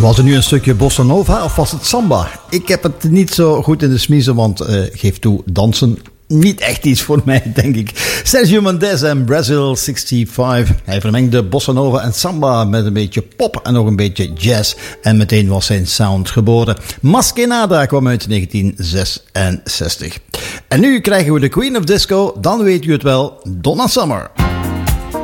Was het nu een stukje bossa nova of was het samba? Ik heb het niet zo goed in de smiezen, want geef toe, dansen niet echt iets voor mij, denk ik. Sergio Mendes en Brazil 65. Hij vermengde bossa nova en samba met een beetje pop en nog een beetje jazz. En meteen was zijn sound geboren. Más que nada kwam uit 1966. En nu krijgen we de Queen of Disco, dan weet u het wel, Donna Summer.